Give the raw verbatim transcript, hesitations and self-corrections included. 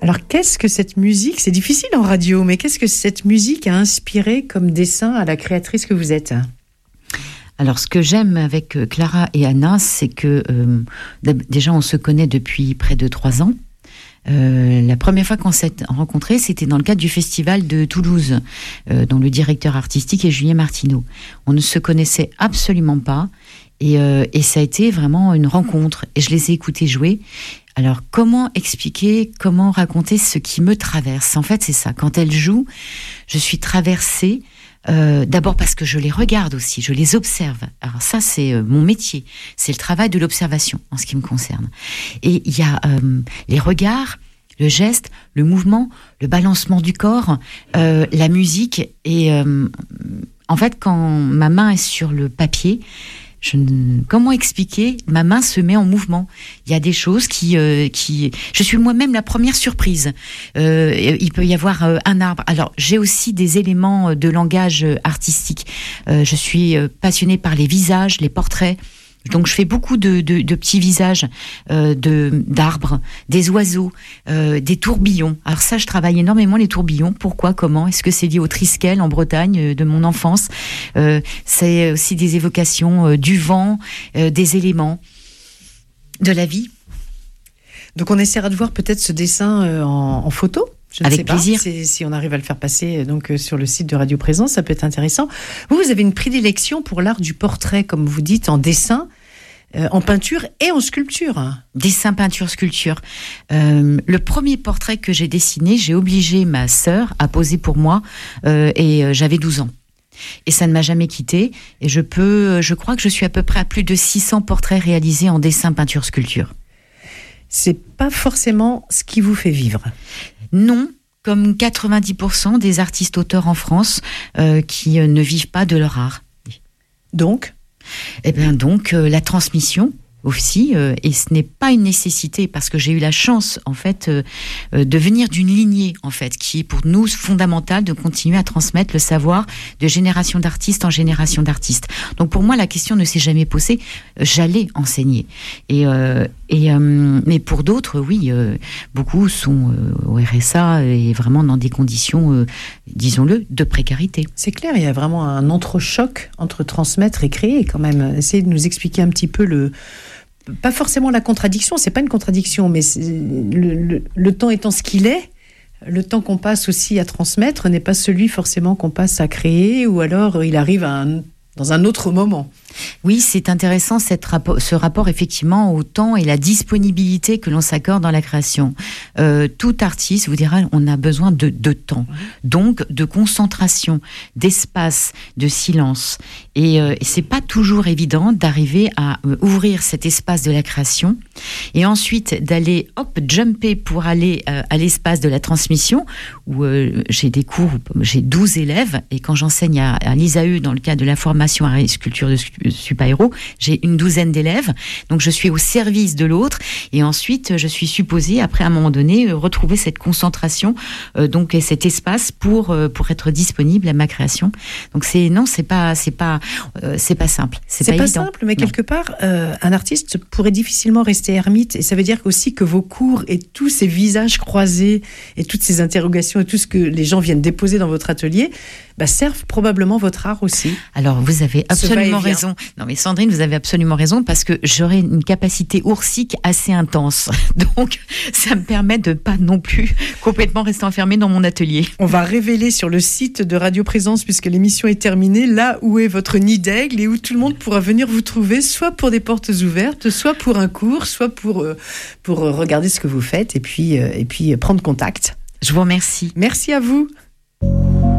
Alors, qu'est-ce que cette musique, c'est difficile en radio, mais qu'est-ce que cette musique a inspiré comme dessin à la créatrice que vous êtes ? Alors, ce que j'aime avec Clara et Anna, c'est que euh, déjà, on se connaît depuis près de trois ans. Euh, la première fois qu'on s'est rencontrés, c'était dans le cadre du festival de Toulouse, euh, dont le directeur artistique est Julien Martineau. On ne se connaissait absolument pas, et, euh, et ça a été vraiment une rencontre. Et je les ai écoutés jouer. Alors, comment expliquer, comment raconter ce qui me traverse ? En fait, c'est ça. Quand elles jouent, je suis traversée. Euh, d'abord parce que je les regarde aussi, je les observe. Alors ça, c'est euh, mon métier, c'est le travail de l'observation en ce qui me concerne. Et il y a euh, les regards, le geste, le mouvement, le balancement du corps, euh, la musique. Et euh, en fait, quand ma main est sur le papier, je ne... comment expliquer ? Ma main se met en mouvement. Il y a des choses qui, euh, qui... Je suis moi-même la première surprise. Euh, il peut y avoir euh, un arbre. Alors, j'ai aussi des éléments de langage artistique. Euh, je suis passionnée par les visages, les portraits. Donc, je fais beaucoup de, de, de petits visages euh, de, d'arbres, des oiseaux, euh, des tourbillons. Alors ça, je travaille énormément les tourbillons. Pourquoi ? Comment ? Est-ce que c'est lié au Triskel en Bretagne euh, de mon enfance ? euh, C'est aussi des évocations euh, du vent, euh, des éléments de la vie. Donc, on essaiera de voir peut-être ce dessin euh, en, en photo. Je ne Avec sais pas plaisir. Si, si on arrive à le faire passer donc euh, sur le site de Radio Présence, ça peut être intéressant. Vous, vous avez une prédilection pour l'art du portrait, comme vous dites, en dessin, euh, en peinture et en sculpture. Dessin, peinture, sculpture. Euh, le premier portrait que j'ai dessiné, j'ai obligé ma sœur à poser pour moi euh, et euh, j'avais douze ans. Et ça ne m'a jamais quittée. Et je peux, je crois que je suis à peu près à plus de six cents portraits réalisés en dessin, peinture, sculpture. C'est pas forcément ce qui vous fait vivre. Non, comme quatre-vingt-dix pour cent des artistes-auteurs en France euh, qui euh, ne vivent pas de leur art. Donc ? Eh bien donc, euh, la transmission aussi, euh, et ce n'est pas une nécessité parce que j'ai eu la chance en fait euh, euh, de venir d'une lignée en fait qui est pour nous fondamentale de continuer à transmettre le savoir de génération d'artistes en génération d'artistes. Donc pour moi la question ne s'est jamais posée, j'allais enseigner et euh, et euh, mais pour d'autres oui euh, beaucoup sont euh, au R S A et vraiment dans des conditions euh, disons-le de précarité. C'est clair, il y a vraiment un entrechoc entre transmettre et créer quand même. Essayez de nous expliquer un petit peu le pas forcément la contradiction, c'est pas une contradiction, mais le, le, le temps étant ce qu'il est, le temps qu'on passe aussi à transmettre n'est pas celui forcément qu'on passe à créer, ou alors il arrive à un, dans un autre moment. Oui, c'est intéressant cette rapport, ce rapport effectivement au temps et la disponibilité que l'on s'accorde dans la création. Euh, tout artiste vous dira on a besoin de, de temps, donc de concentration, d'espace, de silence. Et, euh, et c'est pas toujours évident d'arriver à euh, ouvrir cet espace de la création et ensuite d'aller hop jumper pour aller euh, à l'espace de la transmission où euh, j'ai des cours où j'ai douze élèves et quand j'enseigne à, à l'I S A E dans le cadre de la formation à sculpture de super-héros, j'ai une douzaine d'élèves, donc je suis au service de l'autre, et ensuite je suis supposée, après à un moment donné, retrouver cette concentration, euh, donc et cet espace pour euh, pour être disponible à ma création. Donc c'est non, c'est pas c'est pas euh, c'est pas simple, c'est, c'est pas, pas évident. simple, mais non. Quelque part, euh, un artiste pourrait difficilement rester ermite, et ça veut dire aussi que vos cours et tous ces visages croisés et toutes ces interrogations et tout ce que les gens viennent déposer dans votre atelier, bah, servent probablement votre art aussi. Alors vous avez absolument raison. Non mais Sandrine, vous avez absolument raison parce que j'aurais une capacité oursique assez intense. Donc ça me permet de pas non plus complètement rester enfermée dans mon atelier. On va révéler sur le site de Radio Présence, puisque l'émission est terminée, là où est votre nid d'aigle et où tout le monde pourra venir vous trouver, soit pour des portes ouvertes, soit pour un cours, soit pour, euh, pour regarder ce que vous faites et puis, euh, et puis prendre contact. Je vous remercie. Merci à vous.